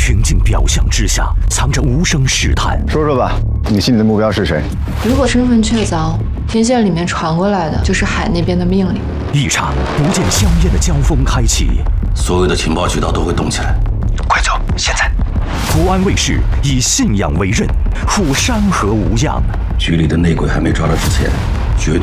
平静表象之下，藏着无声试探。 说说吧，你心里的目标是谁？ 如果身份确凿，天线里面传过来的就是海那边的命令。 一场不见硝烟的交锋开启， 所有的情报渠道都会动起来。 快走！现在！国安卫视以信仰为刃，护山河无恙。 局里的内鬼还没抓到之前，绝对